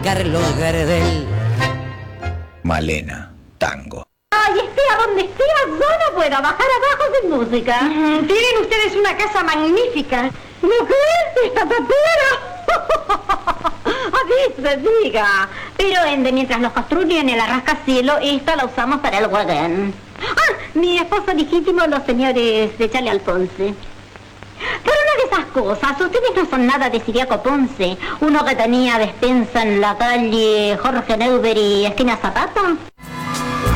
Carlos Gardel. Malena, tango. Ay, esté a donde esté, yo no puedo bajar abajo sin música. Tienen ustedes una casa magnífica. ¿No crees? ¡Está Así se diga. Pero mientras los construyen el rascacielos, esta la usamos para el guarén. Mi esposo legítimo, los señores de Charlie Alfonse. Pero una de esas cosas, ustedes no son nada de Siriaco Ponce, uno que tenía despensa en la calle Jorge Neuber y esquina Zapata.